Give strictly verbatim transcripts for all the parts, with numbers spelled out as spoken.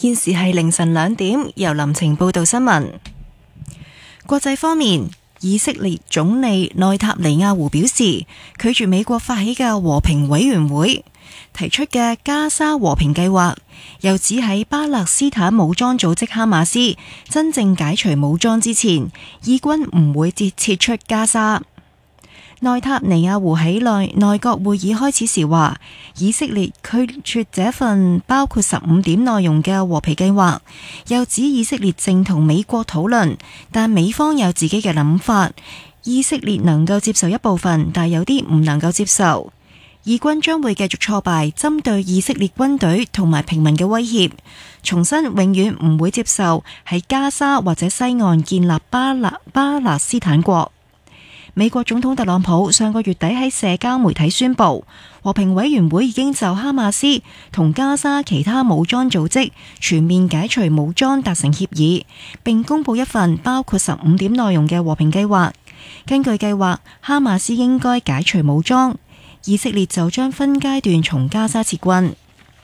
現時係凌晨兩點，由林晴報道新聞。國際方面，以色列總理內塔尼亞胡表示，拒絕美國發起嘅和平委員會提出嘅加沙和平計劃，又指喺巴勒斯坦武裝組織哈馬斯真正解除武裝之前，以軍唔會撤撤出加沙。內塔尼亞胡喺內內閣會議開始時話，以色列拒絕這份包括十五點內容嘅和平計劃，又指以色列正同美國討論，但美方有自己嘅諗法，以色列能夠接受一部分，但有啲唔能夠接受。以軍將會繼續挫敗針對以色列軍隊同埋平民嘅威脅，重申永遠唔會接受喺加沙或者西岸建立巴勒巴勒斯坦國。美國總統特朗普上個月底喺社交媒體宣布，和平委員會已經就哈馬斯同加沙其他武裝組織全面解除武裝達成協議，並公布一份包括十五點內容嘅和平計劃。根據計劃，哈馬斯應該解除武裝，以色列就將分階段從加沙撤軍。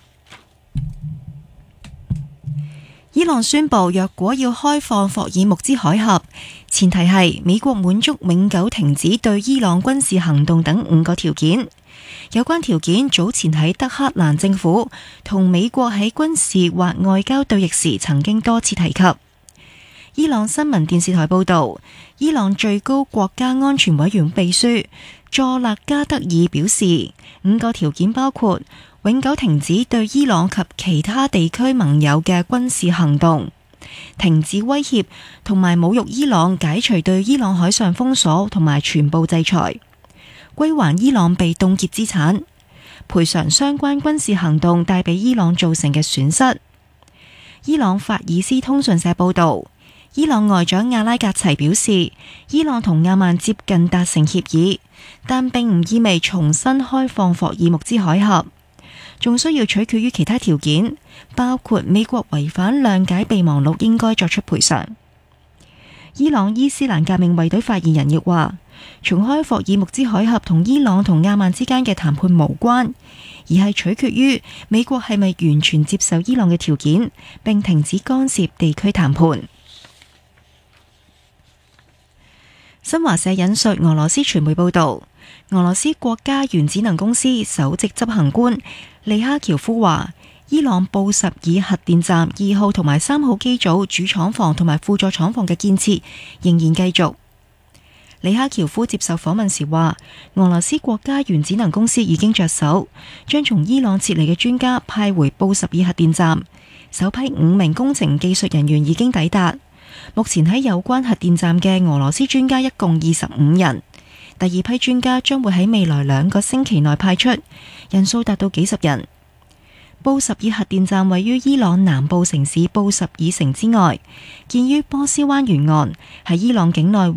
伊朗宣布，若果要開放霍爾木茲海峽，前提係美國滿足永久停止對伊朗軍事行動等五個條件。有關條件早前喺德黑蘭政府同美國喺軍事或外交對弈時曾經多次提及。伊朗新聞電視台報道，伊朗最高國家安全委員會秘書佐勒加德爾表示，五個條件包括永久停止對伊朗及其他地區盟友嘅軍事行動，停止威脅同埋侮辱伊朗，解除對伊朗海上封鎖同埋全部制裁，歸還伊朗被凍結資產，賠償相關軍事行動帶俾伊朗造成嘅損失。伊朗法爾斯通訊社報道，伊朗外長阿拉格齊表示，伊朗同阿曼接近達成協議，但並唔意味重新開放霍爾木茲海峽，仲需要取決於其他條件，包括美國違反諒解備忘錄應該作出賠償。伊朗伊斯蘭革命衛隊發言人亦話，重開霍爾木茲海峽同伊朗同阿曼之間嘅談判無關，而係取決於美國係咪完全接受伊朗嘅條件，並停止干涉地區談判。新華社引述俄羅斯傳媒報道，俄羅斯國家原子能公司首席執行官利哈喬夫話，伊朗布什爾核電站二號同埋三號機組主廠房同埋輔助廠房嘅建設仍然繼續。利哈喬夫接受訪問時話，俄羅斯國家原子能公司已經着手將從伊朗撤離嘅專家派回布什爾核電站，首批五名工程技術人員已經抵達。目前喺有關核電站嘅俄羅斯專家一共二十五人，第二批專家將會喺未來兩個星期內派出，人數達到幾十人。布什爾核電站位於伊朗南部城市布什爾城之外，建於波斯灣沿岸，喺伊朗境內